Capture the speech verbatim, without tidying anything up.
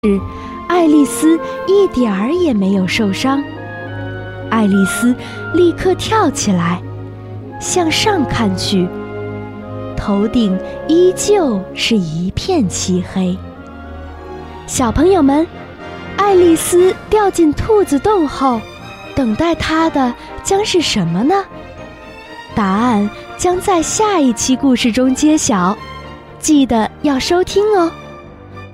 爱丽丝一点儿也没有受伤。爱丽丝立刻跳起来，向上看去，头顶依旧是一片漆黑。小朋友们，爱丽丝掉进兔子洞后，等待她的将是什么呢？答案将在下一期故事中揭晓，记得要收听哦。